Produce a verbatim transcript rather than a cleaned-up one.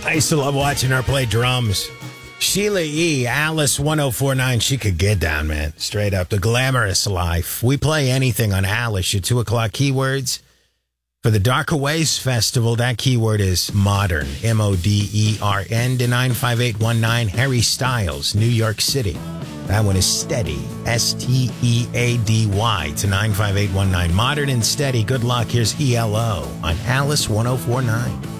I used to love watching her play drums. Sheila E., Alice ten forty-nine, she could get down, man. Straight up. The glamorous life. We play anything on Alice. Your two o'clock keywords. For the Darker Ways Festival, that keyword is modern. M O D E R N to nine five eight one nine. Harry Styles, New York City. That one is steady. S T E A D Y to nine five eight one nine. Modern and steady. Good luck. Here's E L O on Alice ten forty-nine.